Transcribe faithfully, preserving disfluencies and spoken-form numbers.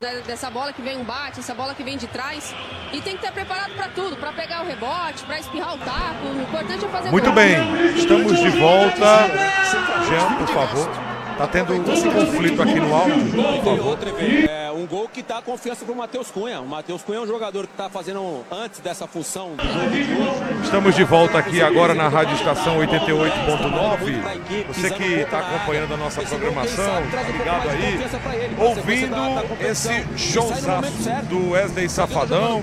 Dessa bola que vem um bate, essa bola que vem de trás. E tem que estar preparado para tudo, para pegar o rebote, para espirrar o taco. O importante é fazer Muito gol. bem, estamos de volta. Jean, por favor. Tá tendo um conflito aqui no áudio, por favor. É um gol que dá confiança pro Matheus Cunha. O Matheus Cunha é um jogador que está fazendo antes dessa função do jogo de hoje. Estamos de volta aqui agora na Rádio Estação oitenta e oito ponto nove. Você que está acompanhando a nossa programação, tá ligado aí, ouvindo esse showzaço do Wesley Safadão.